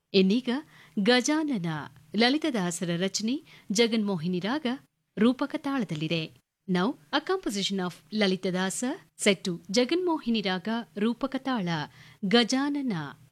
ಇನ್ನೀಗ ಗಜಾನನ ಲಲಿತದಾಸರ ರಚನೆ ಜಗನ್ಮೋಹಿನಿ ರಾಗ ರೂಪಕ ತಾಳದಲ್ಲಿದೆ. Now a composition of ಲಲಿತದಾಸ set to Jaganmohini ರಾಗ ರೂಪಕ ತಾಳ ಗಜಾನನ.